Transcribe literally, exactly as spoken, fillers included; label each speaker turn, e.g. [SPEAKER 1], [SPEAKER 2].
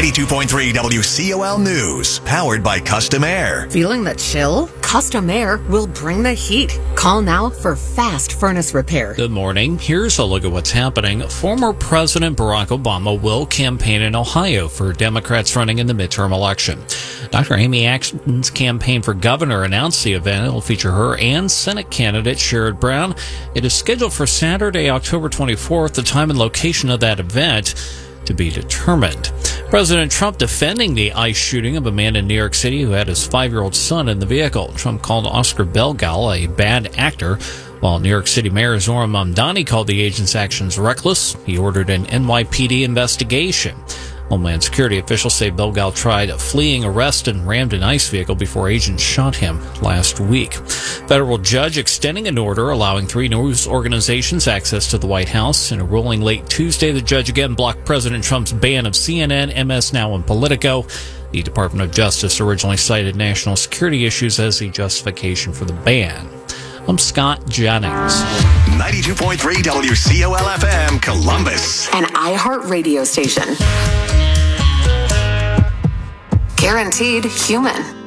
[SPEAKER 1] ninety-two point three W C O L News, powered by Custom Air.
[SPEAKER 2] Feeling the chill? Custom Air will bring the heat. Call now for fast furnace repair.
[SPEAKER 3] Good morning. Here's a look at what's happening. Former President Barack Obama will campaign in Ohio for Democrats running in the midterm election. Doctor Amy Acton's campaign for governor announced the event. It will feature her and Senate candidate Sherrod Brown. It is scheduled for Saturday, October twenty-fourth. The time and location of that event to be determined. President Trump defending the ICE shooting of a man in New York City who had his five-year-old son in the vehicle. Trump called Oscar Belgal a bad actor, while New York City Mayor Zohran Mamdani called the agent's actions reckless. He ordered an N Y P D investigation. Homeland Security officials say Belgal tried fleeing arrest and rammed an ICE vehicle before agents shot him last week. Federal judge extending an order allowing three news organizations access to the White House. In a ruling late Tuesday, the judge again blocked President Trump's ban of C N N, M S Now, and Politico. The Department of Justice originally cited national security issues as the justification for the ban. I'm Scott Jennings.
[SPEAKER 1] ninety-two point three W C O L F M, Columbus.
[SPEAKER 2] An iHeart radio station. Guaranteed human.